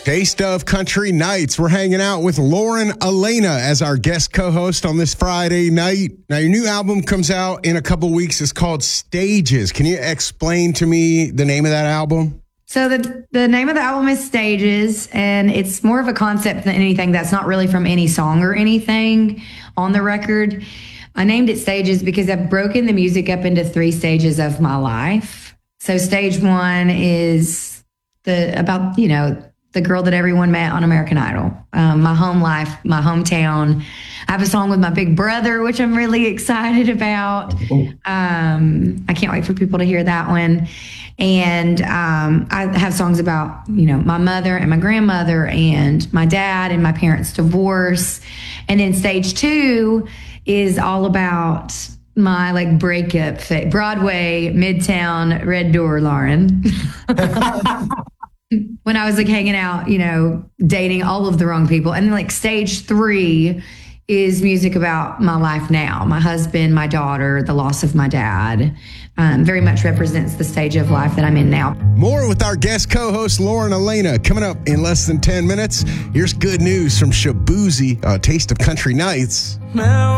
Taste of Country Nights. We're hanging out with Lauren Alaina as our guest co-host on this Friday night. Now, your new album comes out in a couple weeks. It's called Stages. Can you explain to me the name of that album? So the name of the album is Stages, and it's more of a concept than anything. That's not really from any song or anything on the record. I named it Stages because I've broken the music up into 3 stages of my life. So stage 1 is the girl that everyone met on American Idol, my home life, my hometown. I have a song with my big brother, which I'm really excited about. I can't wait for people to hear that one. And I have songs about, my mother and my grandmother and my dad and my parents' divorce. And then stage 2 is all about my breakup, Broadway, Midtown, Red Door, Lauren. When I was hanging out, dating all of the wrong people. And then stage 3 is music about my life now, my husband, my daughter, the loss of my dad. Very much represents the stage of life that I'm in now. More with our guest co-host, Lauren Alaina, coming up in less than 10 minutes. Here's good news from Shaboozey, Taste of Country Nights.